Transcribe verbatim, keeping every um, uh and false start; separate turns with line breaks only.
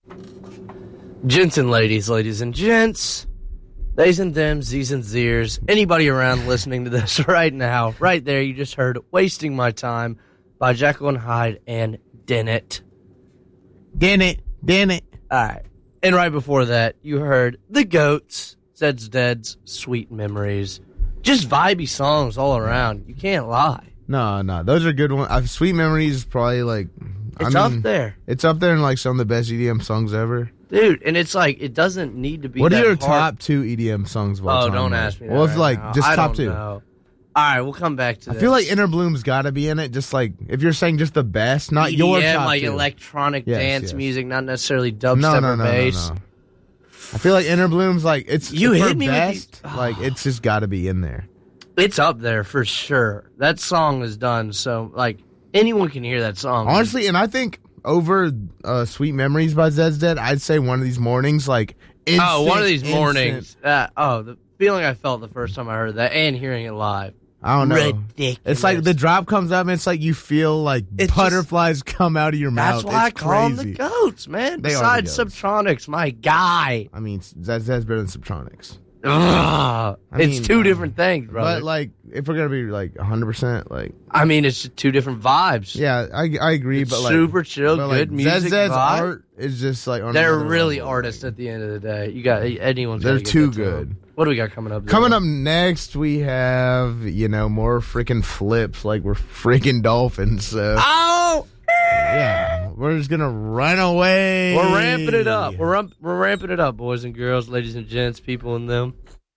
Gents and ladies, ladies and gents, theys and thems, z's and zers, anybody around listening to this right now, right there, you just heard Wasting My Time by Jekyll and Hyde and Dennett.
Dennett, Dennett.
All right. And right before that, you heard The Goats, Zed's Dead's Sweet Memories. Just vibey songs all around. You can't lie.
No, no, those are good ones. Uh, Sweet Memories is probably like...
It's
I mean,
up there.
It's up there in like some of the best E D M songs ever.
Dude, and it's like, it doesn't need to be
What are
that
your
hard.
top two E D M songs of all
Oh,
time?
don't
like?
ask me that
Well, it's
right
like,
now.
just
I
top
don't
two.
know. All right, we'll come back to
I
this.
feel like Inner Bloom's got to be in it, just like, if you're saying just the best, not
E D M,
your top
like
two.
electronic
Yes,
dance
yes.
music, not necessarily dubstep
no, no,
or
no,
bass.
no, no. I feel like Inner Bloom's like, it's
You
for
hit me with
best,
these-
like, it's just got to be in there.
It's up there for sure. That song is done, so, like, anyone can hear that song.
Honestly, and I think over uh, Sweet Memories by Zed's Dead, I'd say One of These Mornings, like, instant,
oh, one of these
instant-
mornings. Uh, oh, the feeling I felt the first time I heard that and hearing it live.
I don't know.
Ridiculous.
It's like the drop comes up and it's like you feel like
It's
butterflies come out of your
That's
mouth.
why
It's
I call
crazy.
them the goats, man.
They are the
Besides
goats.
Subtronics, my guy.
I mean, Zed's Zed's better than Subtronics.
Ugh.
I
It's
mean,
two
uh,
different things, brother.
But like, if we're gonna be like one hundred percent, like,
I mean, it's just two different vibes.
yeah, I I agree.
It's
but like,
super chill,
but,
good
like,
music
Zed Zed's
vibe.
art is just like on
They're
another
really
level.
artists at the end of the day. You got anyone's.
They're
gotta give
too
that to
good.
them. What do we got coming up?
Coming
Zed?
up next, we have you know more freaking flips, like we're freaking dolphins. So
Oh,
yeah, we're just gonna run away.
we're ramping it up. We're up, we're ramping it up, boys and girls, ladies and gents, people and them.